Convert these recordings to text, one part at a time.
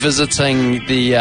visiting the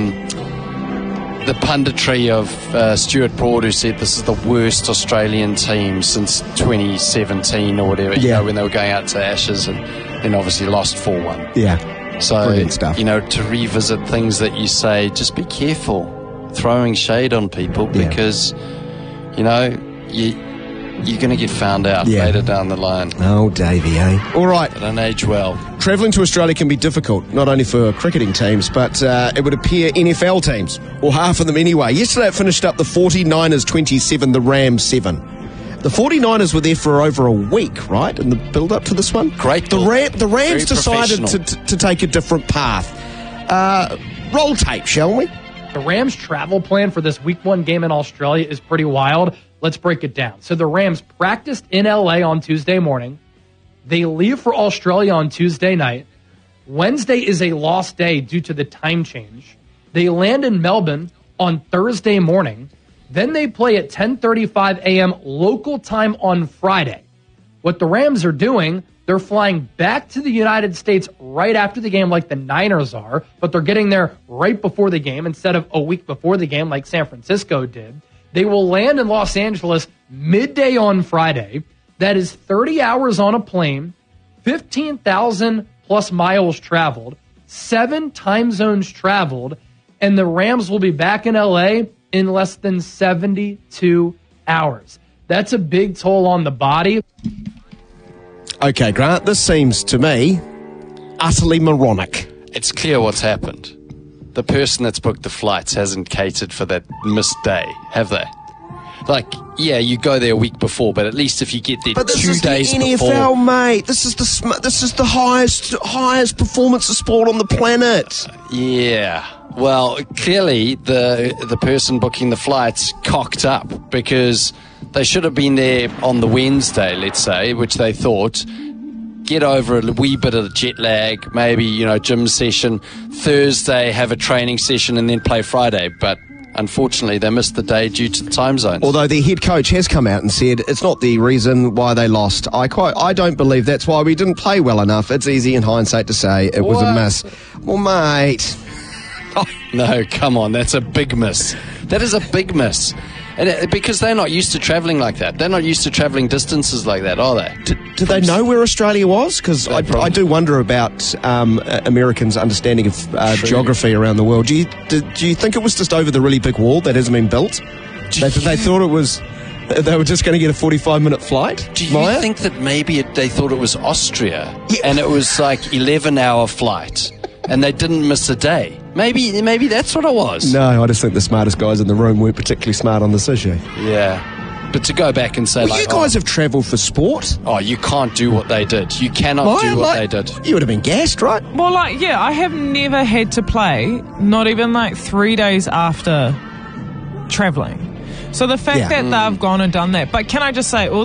punditry of Stuart Broad, who said this is the worst Australian team since 2017 or whatever, you know, when they were going out to Ashes and then obviously lost 4-1. Yeah. So, brilliant stuff. You know, to revisit things that you say, just be careful throwing shade on people because, you know, you're going to get found out later down the line. Oh, Davey, eh? All right. They don't age well. Travelling to Australia can be difficult, not only for cricketing teams, but it would appear NFL teams, or half of them anyway. Yesterday it finished up the 49ers 27, the Rams 7. The 49ers were there for over a week, right, in the build-up to this one? Great. The Rams decided to take a different path. Roll tape, shall we? The Rams' travel plan for this Week 1 game in Australia is pretty wild. Let's break it down. So the Rams practiced in LA on Tuesday morning. They leave for Australia on Tuesday night. Wednesday is a lost day due to the time change. They land in Melbourne on Thursday morning. Then they play at 10:35 a.m. local time on Friday. What the Rams are doing, they're flying back to the United States right after the game like the Niners are, but they're getting there right before the game instead of a week before the game like San Francisco did. They will land in Los Angeles midday on Friday. That is 30 hours on a plane, 15,000 plus miles traveled, 7 time zones traveled, and the Rams will be back in LA in less than 72 hours. That's a big toll on the body. Okay, Grant, this seems to me utterly moronic. It's clear what's happened. The person that's booked the flights hasn't catered for that missed day, have they? Like, yeah, you go there a week before, but at least if you get there 2 days before. But this is the NFL, mate. This is the highest performance of sport on the planet. Yeah. Well, clearly the person booking the flights cocked up because they should have been there on the Wednesday, let's say, which they thought, get over a wee bit of jet lag, maybe, you know, gym session, Thursday have a training session and then play Friday. But unfortunately, they missed the day due to the time zones. Although their head coach has come out and said it's not the reason why they lost. I don't believe that's why we didn't play well enough. It's easy in hindsight to say it was a miss. Well, mate. No, come on, that's a big miss. That is a big miss. And because they're not used to travelling like that. They're not used to travelling distances like that, are they? Do they know where Australia was? Because I do wonder about Americans' understanding of geography around the world. Do you think it was just over the really big wall that hasn't been built? They thought it was... They were just going to get a 45-minute flight? Do you think that maybe they thought it was Austria and it was like 11-hour flight and they didn't miss a day? Maybe that's what it was. No, I just think the smartest guys in the room weren't particularly smart on this issue. Yeah. But to go back and say, you guys have travelled for sport. Oh, you can't do what they did. You cannot do what they did. You would have been gassed, right? Well, I have never had to play, not even 3 days after travelling. So the fact that they've gone and done that. But can I just say, all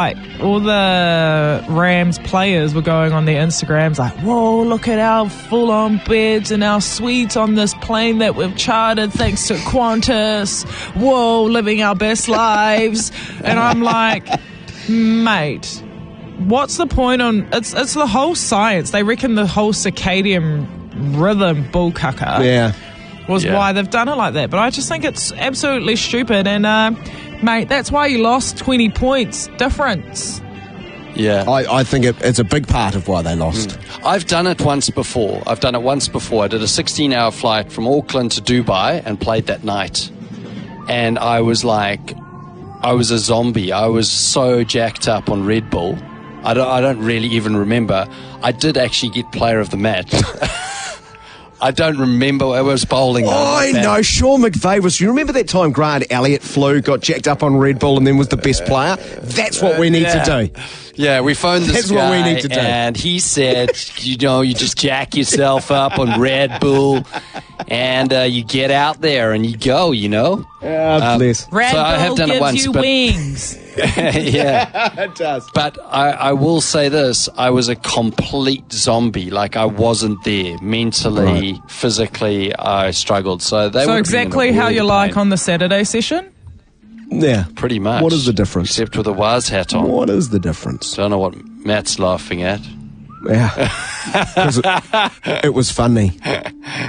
the Rams players were going on their Instagrams like, whoa, look at our full-on beds and our suites on this plane that we've chartered thanks to Qantas. Whoa, living our best lives. And I'm like, mate, what's the point on... It's the whole science. They reckon the whole circadian rhythm bullcucker. Yeah. Was why they've done it like that. But I just think it's absolutely stupid. And, mate, that's why you lost 20 points difference. Yeah. I think it's a big part of why they lost. I've done it once before. I did a 16-hour flight from Auckland to Dubai and played that night. And I was a zombie. I was so jacked up on Red Bull. I don't really even remember. I did actually get player of the match. I don't remember. I was bowling. I know. Sean McVeigh was... You remember that time Grant Elliott got jacked up on Red Bull and then was the best player? That's what we need to do. Yeah, we phoned this guy. That's what we need to do. And he said, you just jack yourself up on Red Bull and you get out there and you go, bless. Red so Bull I have done gives it once, you wings. Yeah, it does. But I will say this: I was a complete zombie. Like I wasn't there mentally, physically. I struggled. So exactly how you like on the Saturday session. Yeah, pretty much. What is the difference? Except with a Waz hat on. What is the difference? Don't know what Matt's laughing at. Yeah. 'Cause it was funny.